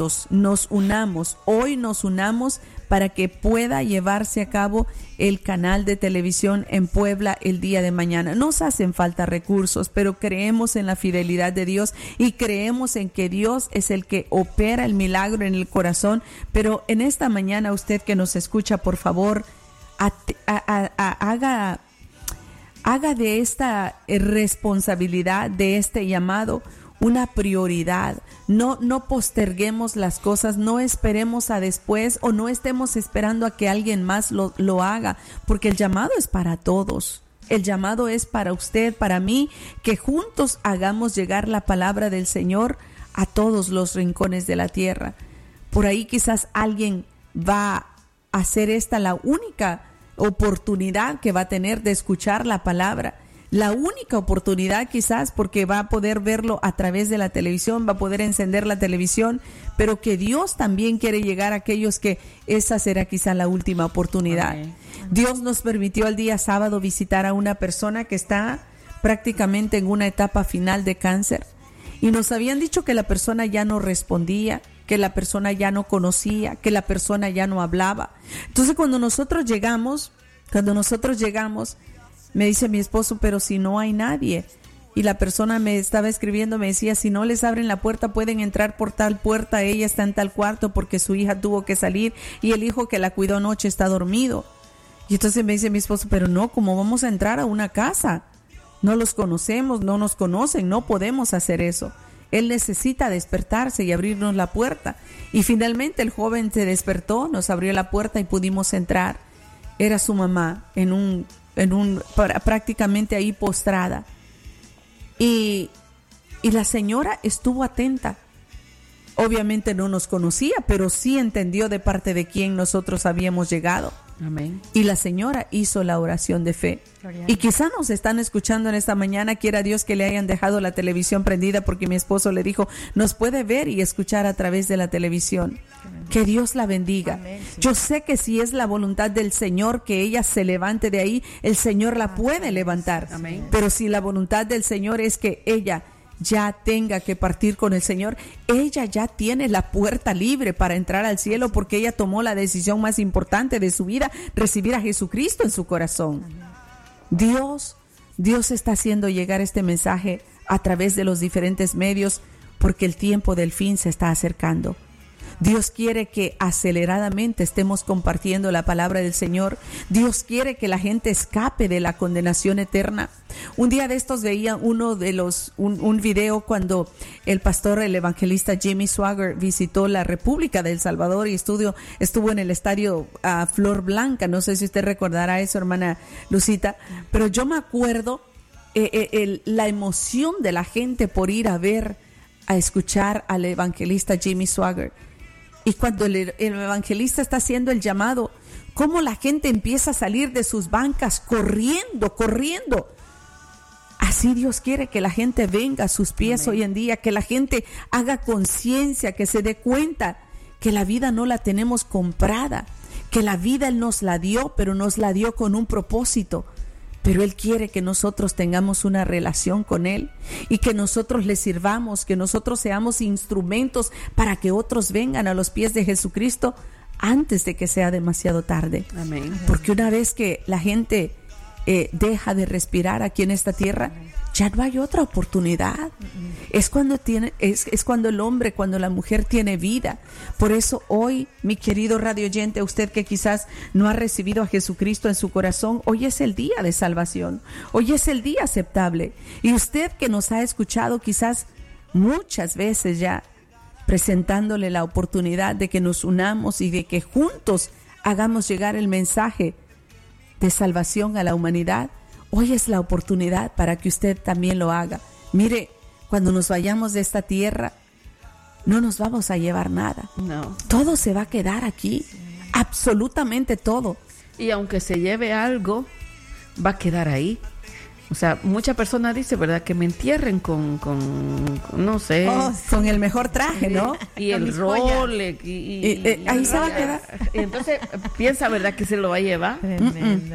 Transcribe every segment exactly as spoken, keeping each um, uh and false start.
juntos nos unamos, hoy nos unamos para que pueda llevarse a cabo el canal de televisión en Puebla el día de mañana. Nos hacen falta recursos, pero creemos en la fidelidad de Dios y creemos en que Dios es el que opera el milagro en el corazón. Pero en esta mañana, usted que nos escucha, por favor, a, a, a, haga, haga de esta responsabilidad, de este llamado, una prioridad. No, no posterguemos las cosas, no esperemos a después o no estemos esperando a que alguien más lo, lo haga, porque el llamado es para todos. El llamado es para usted, para mí, que juntos hagamos llegar la palabra del Señor a todos los rincones de la tierra. Por ahí quizás alguien va a hacer esta la única oportunidad que va a tener de escuchar la palabra. La única oportunidad quizás, porque va a poder verlo a través de la televisión, va a poder encender la televisión, pero que Dios también quiere llegar a aquellos que esa será quizás la última oportunidad. Okay. Dios nos permitió el día sábado visitar a una persona que está prácticamente en una etapa final de cáncer y nos habían dicho que la persona ya no respondía, que la persona ya no conocía, que la persona ya no hablaba. Entonces cuando nosotros llegamos, cuando nosotros llegamos, me dice mi esposo, pero si no hay nadie. Y la persona me estaba escribiendo, me decía, si no les abren la puerta, pueden entrar por tal puerta, ella está en tal cuarto porque su hija tuvo que salir y el hijo que la cuidó anoche está dormido. Y entonces me dice mi esposo, pero no, ¿cómo vamos a entrar a una casa? No los conocemos, no nos conocen, no podemos hacer eso. Él necesita despertarse y abrirnos la puerta. Y finalmente el joven se despertó, nos abrió la puerta y pudimos entrar. Era su mamá en un... en un prácticamente ahí postrada y, y la señora estuvo atenta. Obviamente no nos conocía, pero sí entendió de parte de quién nosotros habíamos llegado. Amén. Y la señora hizo la oración de fe. Gloria. Y quizá nos están escuchando en esta mañana, quiera Dios que le hayan dejado la televisión prendida porque mi esposo le dijo, nos puede ver y escuchar a través de la televisión. Amén. Que Dios la bendiga. Amén, sí. Yo sé que si es la voluntad del Señor que ella se levante de ahí, el Señor la puede levantar. Amén. Pero si la voluntad del Señor es que ella ya tenga que partir con el Señor, ella ya tiene la puerta libre para entrar al cielo porque ella tomó la decisión más importante de su vida, recibir a Jesucristo en su corazón. Dios, Dios está haciendo llegar este mensaje a través de los diferentes medios porque el tiempo del fin se está acercando. Dios quiere que aceleradamente estemos compartiendo la palabra del Señor. Dios quiere que la gente escape de la condenación eterna. Un día de estos veía uno de los un, un video cuando el pastor, el evangelista Jimmy Swaggart visitó la República de El Salvador y estuvo, estuvo en el estadio uh, Flor Blanca. No sé si usted recordará eso, hermana Lucita, pero yo me acuerdo eh, eh, el, la emoción de la gente por ir a ver, a escuchar al evangelista Jimmy Swaggart. Y cuando el, el evangelista está haciendo el llamado, cómo la gente empieza a salir de sus bancas corriendo, corriendo. Así Dios quiere que la gente venga a sus pies. Amén. Hoy en día, que la gente haga conciencia, que se dé cuenta que la vida no la tenemos comprada, que la vida Él nos la dio, pero nos la dio con un propósito. Pero Él quiere que nosotros tengamos una relación con Él y que nosotros le sirvamos, que nosotros seamos instrumentos para que otros vengan a los pies de Jesucristo antes de que sea demasiado tarde. Amén. Porque una vez que la gente eh, deja de respirar aquí en esta tierra, ya no hay otra oportunidad. Es cuando tiene, es, es cuando el hombre, cuando la mujer tiene vida. Por eso hoy, mi querido radio oyente, usted que quizás no ha recibido a Jesucristo en su corazón, hoy es el día de salvación. Hoy es el día aceptable. Y usted que nos ha escuchado quizás muchas veces ya, presentándole la oportunidad de que nos unamos y de que juntos hagamos llegar el mensaje de salvación a la humanidad, hoy es la oportunidad para que usted también lo haga. Mire, cuando nos vayamos de esta tierra, no nos vamos a llevar nada. No. Todo se va a quedar aquí, absolutamente todo. Y aunque se lleve algo, va a quedar ahí. O sea, muchas personas dicen, ¿verdad? Que me entierren con, con, con no sé. Oh, con el mejor traje, ¿no? Y el Rolex. Y, y, y, eh, ahí y, se va a quedar. Entonces, piensa, ¿verdad? Que se lo va a llevar. Tremendo.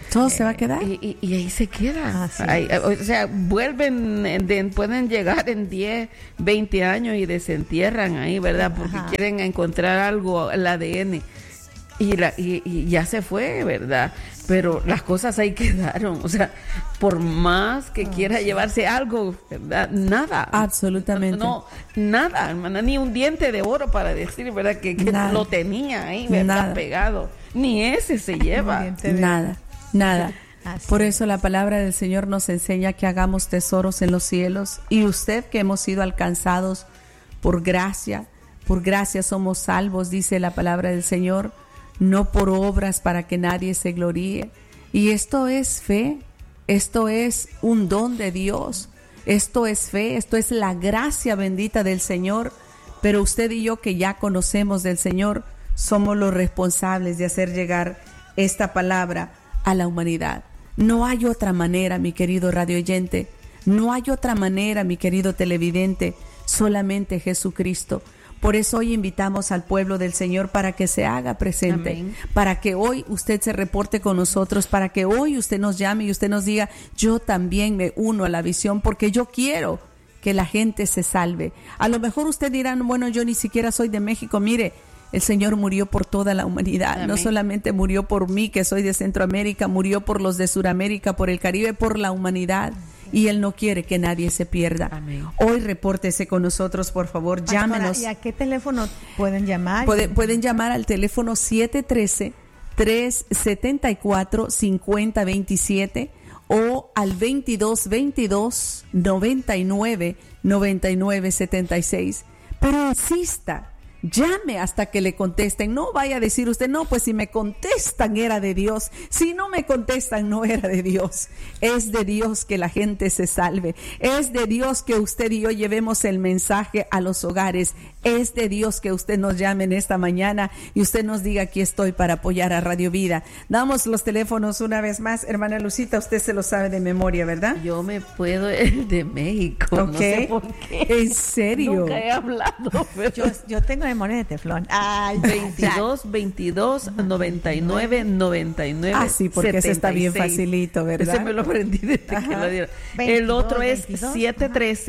Todo eh, se va a quedar. Y, y, y ahí se queda. Ahí, o sea, vuelven, de, pueden llegar en diez, veinte años y desentierran ahí, ¿verdad? Porque Ajá. quieren encontrar algo, el A D N. Y, la, y, y ya se fue, ¿verdad? Pero las cosas ahí quedaron. O sea, por más que oh, quiera sí. llevarse algo, ¿verdad? Nada. Absolutamente. No, no, nada, hermana. Ni un diente de oro para decir, ¿verdad? Que, que lo tenía ahí, ¿verdad? Nada. Pegado. Ni ese se lleva. Nada, nada. Así. Por eso la palabra del Señor nos enseña que hagamos tesoros en los cielos. Y usted, que hemos sido alcanzados por gracia, por gracia somos salvos, dice la palabra del Señor, no por obras para que nadie se gloríe. Y esto es fe, esto es un don de Dios, esto es fe, esto es la gracia bendita del Señor. Pero usted y yo, que ya conocemos del Señor, somos los responsables de hacer llegar esta palabra a la humanidad. No hay otra manera, mi querido radioyente, no hay otra manera, mi querido televidente, solamente Jesucristo. Por eso hoy invitamos al pueblo del Señor para que se haga presente, Amén. Para que hoy usted se reporte con nosotros, para que hoy usted nos llame y usted nos diga, yo también me uno a la visión porque yo quiero que la gente se salve. A lo mejor usted dirá, bueno, yo ni siquiera soy de México. Mire, el Señor murió por toda la humanidad. Amén. No solamente murió por mí, que soy de Centroamérica, murió por los de Suramérica, por el Caribe, por la humanidad. Y Él no quiere que nadie se pierda. Amén. Hoy repórtese con nosotros, por favor, Pastora, llámenos. ¿Y a qué teléfono pueden llamar? Puede, pueden llamar al teléfono siete uno tres, tres siete cuatro, cinco cero dos siete o al veintidós veintidós, noventa y nueve, noventa y nueve setenta y seis. Pero insista, llame hasta que le contesten. No vaya a decir usted, no, pues si me contestan era de Dios. Si no me contestan, no era de Dios. Es de Dios que la gente se salve. Es de Dios que usted y yo llevemos el mensaje a los hogares. Es de Dios que usted nos llame en esta mañana y usted nos diga, aquí estoy para apoyar a Radio Vida. Damos los teléfonos una vez más. Hermana Lucita, usted se lo sabe de memoria, ¿verdad? Yo me puedo el de México. Okay. No sé por qué. ¿En serio? Nunca he hablado. Pero... Yo, yo tengo memoria de teflón. Ay, veintidós, veintidós, noventa y nueve, noventa y nueve. Ah, sí, porque ese está bien facilito, ¿verdad? Ese me lo aprendí desde que lo dieron. veintidós, el otro es siete uno tres,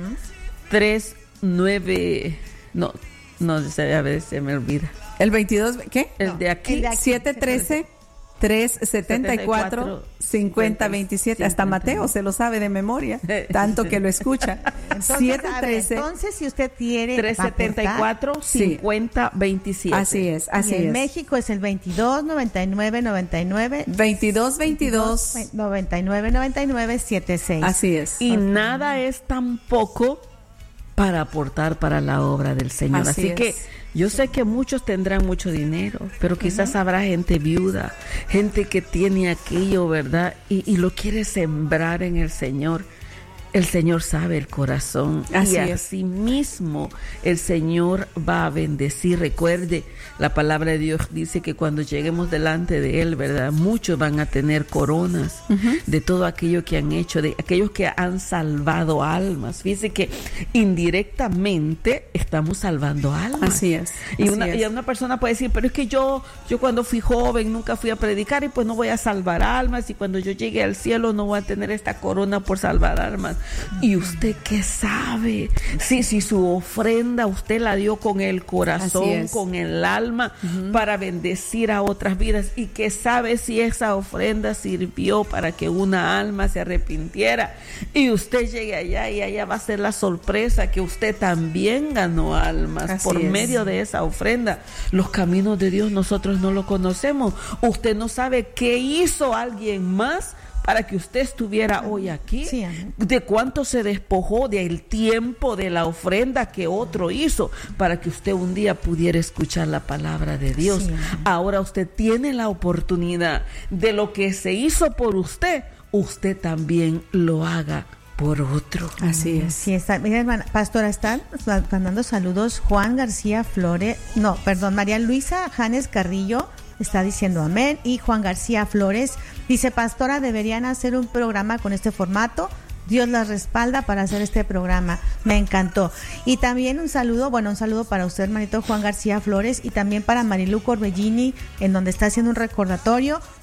tres nueve. No, no, a veces se me olvida. ¿El veintidós? ¿Qué? El no, de aquí. siete uno tres, tres siete cuatro, cinco cero dos siete. Hasta Mateo se lo sabe de memoria, tanto que lo escucha. siete uno tres. Entonces, si usted quiere tres siete cuatro, cinco cero dos siete. Así es, así y en es. México es el veintidós noventa y nueve noventa y nueve. veintidós veintidós noventa y nueve noventa y nueve setenta y seis. Así es. Y okay. Nada es tan poco para aportar para la obra del Señor. Así, Así que yo sé que muchos tendrán mucho dinero, pero quizás uh-huh. habrá gente viuda, gente que tiene aquello, ¿verdad? Y, y lo quiere sembrar en el Señor. El Señor sabe el corazón. Así y es. así mismo el Señor va a bendecir. Recuerde, la palabra de Dios dice que cuando lleguemos delante de Él, ¿verdad? Muchos van a tener coronas uh-huh. de todo aquello que han hecho, de aquellos que han salvado almas. Fíjese que indirectamente estamos salvando almas. Así es. Y, así una, es. y una persona puede decir, pero es que yo, yo cuando fui joven nunca fui a predicar y pues no voy a salvar almas, y cuando yo llegue al cielo no voy a tener esta corona por salvar almas. ¿Y usted qué sabe? Si, si su ofrenda usted la dio con el corazón, con el alma, uh-huh. para bendecir a otras vidas, y que sabe si esa ofrenda sirvió para que una alma se arrepintiera, y usted llegue allá y allá va a ser la sorpresa que usted también ganó almas. Así por es. Medio de esa ofrenda. Los caminos de Dios nosotros no lo conocemos. Usted no sabe qué hizo alguien más para que usted estuviera hoy aquí, sí, de cuánto se despojó del tiempo de la ofrenda que otro hizo para que usted un día pudiera escuchar la palabra de Dios. Sí. Ahora usted tiene la oportunidad de lo que se hizo por usted, usted también lo haga por otro. Así es. Sí, está. Mira, hermana, pastora, están mandando saludos. Juan García Flores, no, perdón, María Luisa Janes Carrillo está diciendo amén, y Juan García Flores dice, pastora, deberían hacer un programa con este formato. Dios las respalda para hacer este programa. Me encantó. Y también un saludo, bueno, un saludo para usted, hermanito Juan García Flores, y también para Marilu Corbellini, en donde está haciendo un recordatorio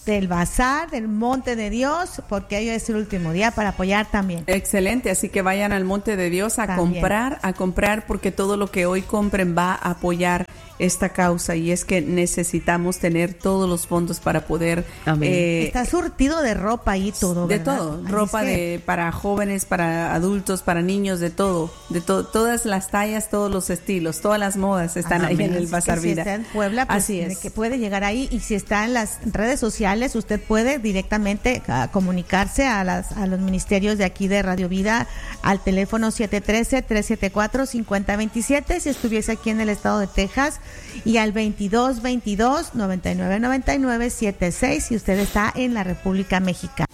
del bazar, del Monte de Dios, porque hoy es el último día para apoyar también. Excelente, así que vayan al Monte de Dios a también. comprar, a comprar, porque todo lo que hoy compren va a apoyar esta causa, y es que necesitamos tener todos los fondos para poder eh, está surtido de ropa y todo, de ¿verdad? todo, ropa que... de para jóvenes, para adultos, para niños, de todo, de to- todas las tallas, todos los estilos, todas las modas están Amén. ahí en el Bazar Vida. Si está en Puebla, pues así es, que puede llegar ahí, y si está en las redes sociales, usted puede directamente uh, comunicarse a las a los ministerios de aquí de Radio Vida al teléfono siete uno tres, tres siete cuatro, cinco cero dos siete si estuviese aquí en el estado de Texas, y al veintidós veintidós, noventa y nueve noventa y nueve, setenta y seis si usted está en la República Mexicana.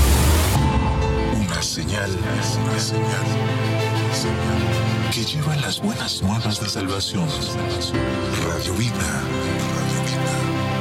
Una señal, una señal, una señal que lleva las buenas nuevas de salvación. Radio Vida, Radio Vida.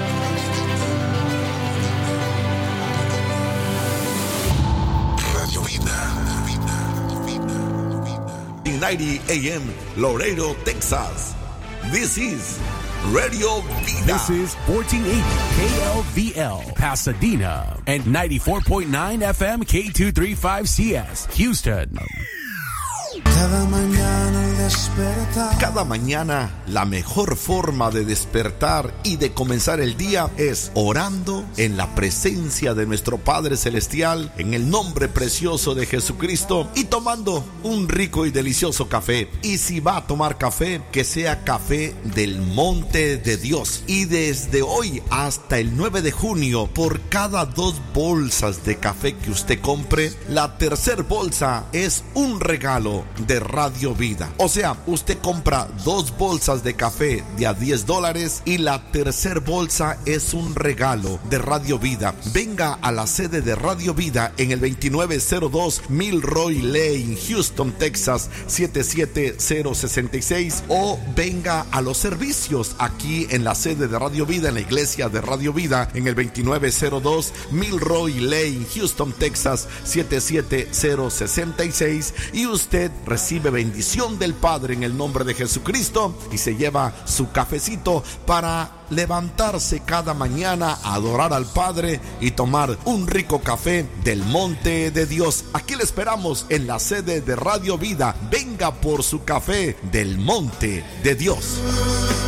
Radio Vida, Radio Vida. ninety A M Laredo, Texas. This is Radio Vida. This is fourteen eighty K L V L, Pasadena, and ninety-four point nine F M K two thirty-five C S, Houston. Cada mañana al despertar. Cada mañana la mejor forma de despertar y de comenzar el día es orando en la presencia de nuestro Padre Celestial, en el nombre precioso de Jesucristo, y tomando un rico y delicioso café. Y si va a tomar café, que sea café del Monte de Dios. Y desde hoy hasta el nueve de junio, por cada dos bolsas de café que usted compre, la tercer bolsa es un regalo de Radio Vida. O sea, usted compra dos bolsas de café de a diez dólares y la tercer bolsa es un regalo de Radio Vida. Venga a la sede de Radio Vida en el veintinueve cero dos Milroy Lane, Houston, Texas siete siete cero seis seis, o venga a los servicios aquí en la sede de Radio Vida, en la iglesia de Radio Vida, en el veintinueve cero dos Milroy Lane, Houston, Texas siete siete cero seis seis, y usted recibe bendición del Padre en el nombre de Jesucristo y se lleva su cafecito para levantarse cada mañana a adorar al Padre y tomar un rico café del Monte de Dios. Aquí le esperamos en la sede de Radio Vida. Venga por su café del Monte de Dios.